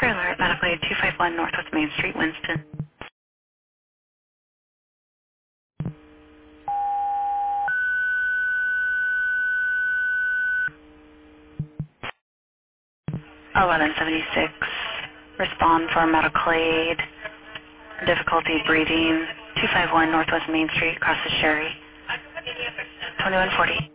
Alert, medical aid 251 Northwest Main Street, Winston. (1176). Respond for medical aid. Difficulty breathing. 251 Northwest Main Street, across the Sherry. 2140.